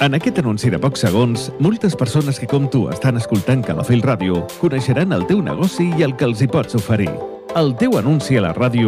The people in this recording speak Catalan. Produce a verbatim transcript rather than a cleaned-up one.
En aquest anunci de pocs segons, moltes persones que com tu estan escoltant Calafell Ràdio coneixeran el teu negoci i el que els hi pots oferir. El teu anunci a la ràdio